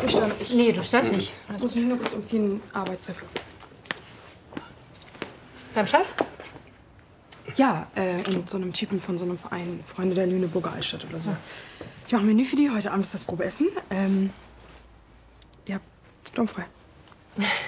nicht stören. Nee, du störst nicht. Ich muss mich nur kurz umziehen. Arbeitstreff. Deinem Chef? Ja, und so einem Typen von so einem Verein, Freunde der Lüneburger Altstadt oder so. Ich mache ein Menü für die. Heute Abend ist das Probeessen. Ihr habt sturmfrei.